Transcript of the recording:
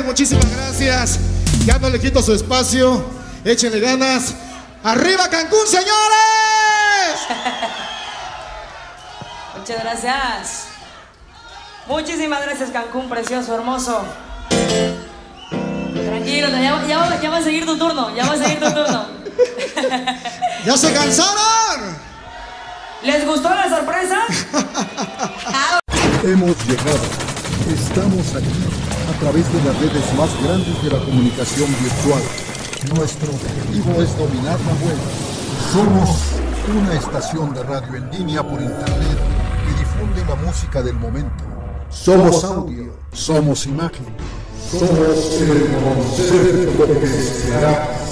muchísimas gracias. Ya no le quito su espacio. Échenle ganas. ¡Arriba Cancún, señores! Muchas gracias. Muchísimas gracias, Cancún, precioso, hermoso. Tranquilo, ya va a seguir tu turno. Ya va a seguir tu turno. ¡Ya se cansaron! ¿Les gustó la sorpresa? Hemos llegado. Estamos aquí a través de las redes más grandes de la comunicación virtual. Nuestro objetivo es dominar la web. Somos una estación de radio en línea por internet que difunde la música del momento. Somos audio, somos imagen, somos el concepto que se hará.